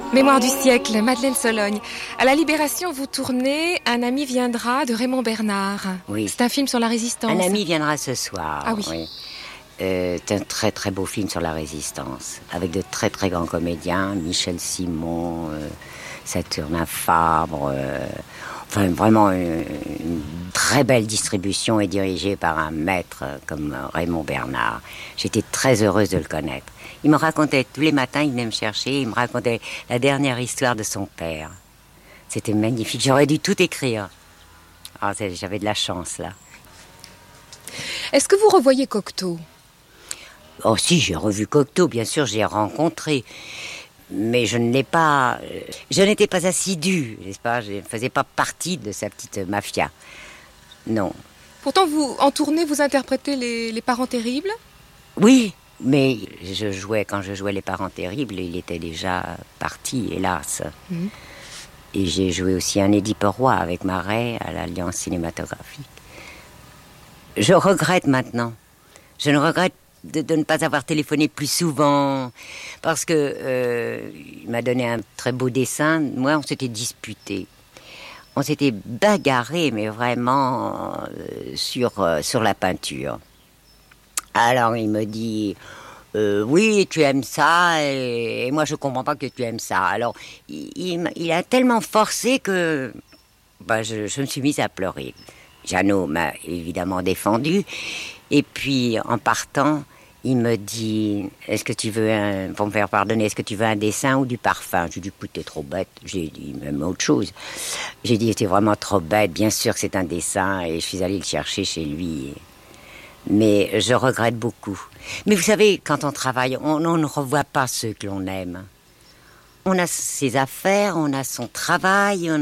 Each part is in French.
Mémoire du siècle, Madeleine Sologne. À la Libération, vous tournez Un ami viendra de Raymond Bernard. Oui. C'est un film sur la résistance. Un ami viendra ce soir. Ah oui. C'est un très très beau film sur la résistance, avec de très très grands comédiens, Michel Simon, Saturnin Fabre, enfin vraiment une très belle distribution et dirigée par un maître comme Raymond Bernard. J'étais très heureuse de le connaître. Il me racontait, tous les matins, il venait me chercher, il me racontait la dernière histoire de son père. C'était magnifique, j'aurais dû tout écrire. Ah, j'avais de la chance là. Est-ce que vous revoyez Cocteau ? Oh si, j'ai revu Cocteau, bien sûr, j'ai rencontré. Mais je ne l'ai pas... Je n'étais pas assidue, n'est-ce pas ? Je ne faisais pas partie de sa petite mafia. Non. Pourtant, en tournée, vous interprétez les parents terribles ? Oui, mais quand je jouais les parents terribles, il était déjà parti, hélas. Mmh. Et j'ai joué aussi un Édipe Roi avec Marais à l'Alliance cinématographique. Je regrette maintenant. Je ne regrette de ne pas avoir téléphoné plus souvent, parce que il m'a donné un très beau dessin. Moi, on s'était disputé, on s'était bagarré, mais vraiment sur la peinture. Alors il me dit oui, tu aimes ça, et moi je comprends pas que tu aimes ça. Alors il a tellement forcé que je me suis mise à pleurer. Jeannot m'a évidemment défendu. Et puis, en partant, il me dit « Est-ce que tu veux pour me faire pardonner, est-ce que tu veux un dessin ou du parfum ?» J'ai dit « Écoute, t'es trop bête. » J'ai dit même autre chose. J'ai dit « T'es vraiment trop bête. Bien sûr que c'est un dessin. » Et je suis allée le chercher chez lui. Mais je regrette beaucoup. Mais vous savez, quand on travaille, on ne revoit pas ceux que l'on aime. On a ses affaires, on a son travail,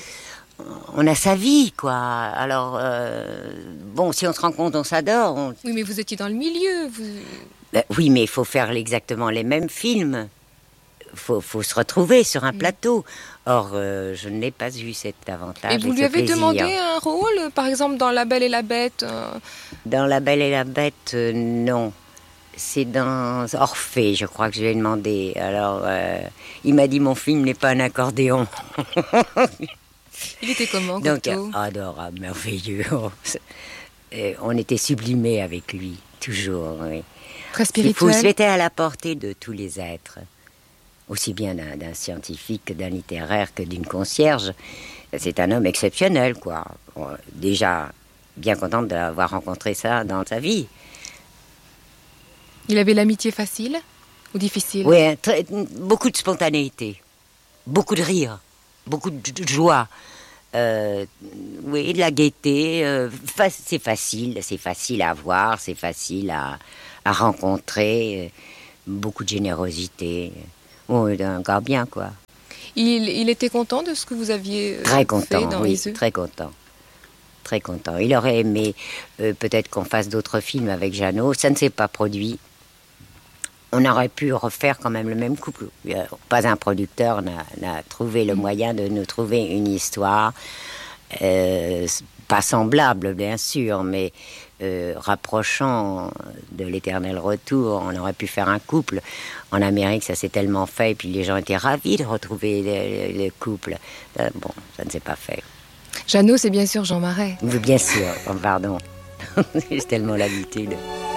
on a sa vie, quoi. Alors, bon, si on se rencontre, on s'adore. Oui, mais vous étiez dans le milieu. Oui, mais il faut faire exactement les mêmes films. Faut se retrouver sur un plateau. Or, je n'ai pas eu cet avantage. Et vous lui avez demandé un rôle, par exemple, dans La Belle et la Bête Dans La Belle et la Bête, non. C'est dans Orphée, je crois que je lui ai demandé. Alors, il m'a dit, mon film n'est pas un accordéon. Il était comment, Cocteau ? Donc, adorable, merveilleux. On était sublimés avec lui, toujours. Oui. Très spirituel. C'était à la portée de tous les êtres, aussi bien d'un scientifique que d'un littéraire que d'une concierge. C'est un homme exceptionnel, quoi. Bon, déjà, bien contente d'avoir rencontré ça dans sa vie. Il avait l'amitié facile ou difficile ? Oui, beaucoup de spontanéité, beaucoup de rire, beaucoup de joie. Oui, de la gaieté. C'est facile à voir, c'est facile à rencontrer. Beaucoup de générosité. Oui, un gars bien, quoi. Il était content de ce que vous aviez très content, fait dans oui, Les Œufs ? Très content. Très content. Il aurait aimé peut-être qu'on fasse d'autres films avec Jeannot. Ça ne s'est pas produit. On aurait pu refaire quand même le même couple. Pas un producteur n'a trouvé le moyen de nous trouver une histoire, pas semblable bien sûr, mais rapprochant de l'Éternel Retour. On aurait pu faire un couple. En Amérique, ça s'est tellement fait, et puis les gens étaient ravis de retrouver le couple. Bon, ça ne s'est pas fait. Jeannot, c'est bien sûr Jean Marais. Oui, bien sûr, pardon. J'ai tellement l'habitude.